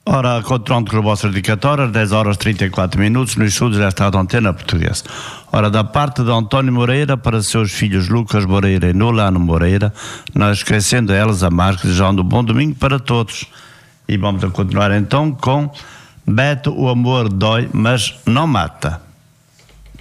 Ora, continuando com a vossa dedicatória, 10 horas 34 minutos, nos estudos desta Antena Portuguesa. Ora, da parte de António Moreira para seus filhos Lucas Moreira e Nolano Moreira, nós esquecendo a Elsa Marques, desejando um bom domingo para todos. E vamos a continuar então com Beto, o amor dói, mas não mata.